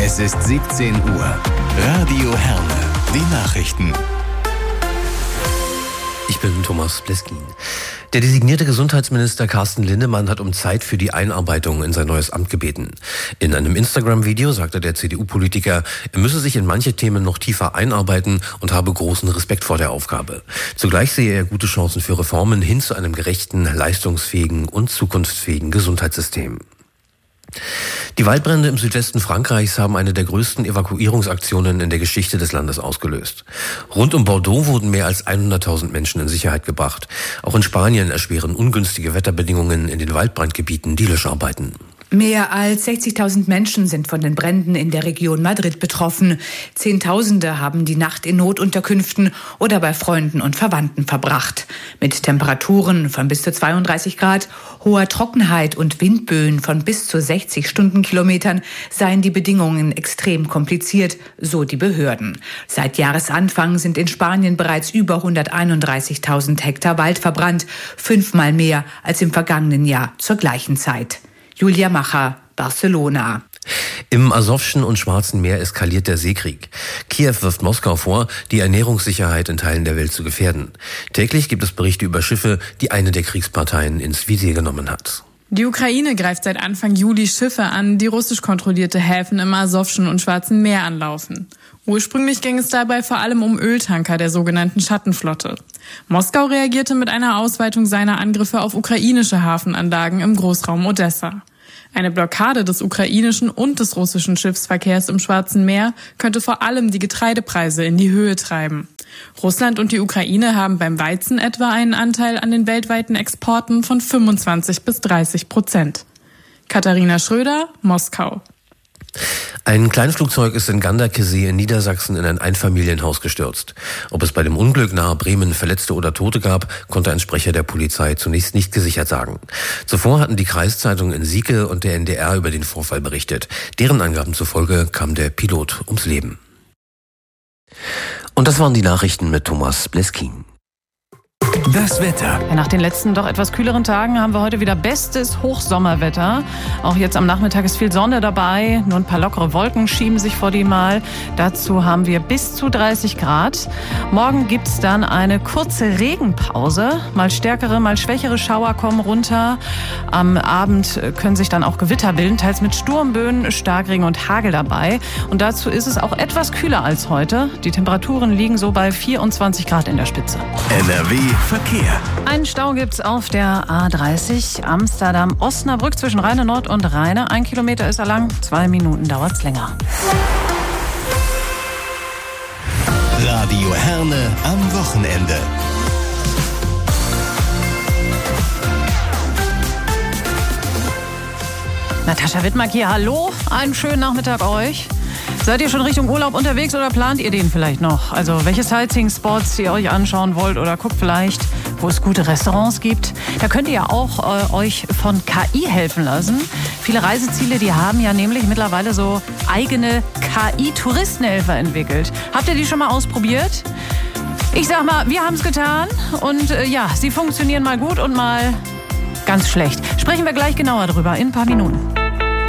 Es ist 17 Uhr. Radio Herne. Die Nachrichten. Ich bin Thomas Bleskin. Der designierte Gesundheitsminister Carsten Linnemann hat um Zeit für die Einarbeitung in sein neues Amt gebeten. In einem Instagram-Video sagte der CDU-Politiker, er müsse sich in manche Themen noch tiefer einarbeiten und habe großen Respekt vor der Aufgabe. Zugleich sehe er gute Chancen für Reformen hin zu einem gerechten, leistungsfähigen und zukunftsfähigen Gesundheitssystem. Die Waldbrände im Südwesten Frankreichs haben eine der größten Evakuierungsaktionen in der Geschichte des Landes ausgelöst. Rund um Bordeaux wurden mehr als 100.000 Menschen in Sicherheit gebracht. Auch in Spanien erschweren ungünstige Wetterbedingungen in den Waldbrandgebieten die Löscharbeiten. Mehr als 60.000 Menschen sind von den Bränden in der Region Madrid betroffen. Zehntausende haben die Nacht in Notunterkünften oder bei Freunden und Verwandten verbracht. Mit Temperaturen von bis zu 32 Grad, hoher Trockenheit und Windböen von bis zu 60 Stundenkilometern seien die Bedingungen extrem kompliziert, so die Behörden. Seit Jahresanfang sind in Spanien bereits über 131.000 Hektar Wald verbrannt, 5-mal mehr als im vergangenen Jahr zur gleichen Zeit. Julia Macher, Barcelona. Im Asowschen und Schwarzen Meer eskaliert der Seekrieg. Kiew wirft Moskau vor, die Ernährungssicherheit in Teilen der Welt zu gefährden. Täglich gibt es Berichte über Schiffe, die eine der Kriegsparteien ins Visier genommen hat. Die Ukraine greift seit Anfang Juli Schiffe an, die russisch kontrollierte Häfen im Asowschen und Schwarzen Meer anlaufen. Ursprünglich ging es dabei vor allem um Öltanker der sogenannten Schattenflotte. Moskau reagierte mit einer Ausweitung seiner Angriffe auf ukrainische Hafenanlagen im Großraum Odessa. Eine Blockade des ukrainischen und des russischen Schiffsverkehrs im Schwarzen Meer könnte vor allem die Getreidepreise in die Höhe treiben. Russland und die Ukraine haben beim Weizen etwa einen Anteil an den weltweiten Exporten von 25-30%. Katharina Schröder, Moskau. Ein Kleinflugzeug ist in Ganderkesee in Niedersachsen in ein Einfamilienhaus gestürzt. Ob es bei dem Unglück nahe Bremen Verletzte oder Tote gab, konnte ein Sprecher der Polizei zunächst nicht gesichert sagen. Zuvor hatten die Kreiszeitungen in Sieke und der NDR über den Vorfall berichtet. Deren Angaben zufolge kam der Pilot ums Leben. Und das waren die Nachrichten mit Thomas Bleskin. Das Wetter. Ja, nach den letzten doch etwas kühleren Tagen haben wir heute wieder bestes Hochsommerwetter. Auch jetzt am Nachmittag ist viel Sonne dabei. Nur ein paar lockere Wolken schieben sich vor die Mal. Dazu haben wir bis zu 30 Grad. Morgen gibt's dann eine kurze Regenpause. Mal stärkere, mal schwächere Schauer kommen runter. Am Abend können sich dann auch Gewitter bilden, teils mit Sturmböen, Starkregen und Hagel dabei. Und dazu ist es auch etwas kühler als heute. Die Temperaturen liegen so bei 24 Grad in der Spitze. NRW Verkehr. Einen Stau gibt's auf der A30 Amsterdam-Osnabrück zwischen Rheine Nord und Rheine. 1 Kilometer ist er lang, 2 Minuten dauert's länger. Radio Herne am Wochenende. Natascha Wittmark hier, hallo, einen schönen Nachmittag euch. Seid ihr schon Richtung Urlaub unterwegs oder plant ihr den vielleicht noch? Also welche Sightseeing-Spots ihr euch anschauen wollt oder guckt vielleicht, wo es gute Restaurants gibt. Da könnt ihr ja auch euch von KI helfen lassen. Viele Reiseziele, die haben ja nämlich mittlerweile so eigene KI-Touristenhelfer entwickelt. Habt ihr die schon mal ausprobiert? Ich sag mal, wir haben es getan und ja, sie funktionieren mal gut und mal ganz schlecht. Sprechen wir gleich genauer drüber in ein paar Minuten.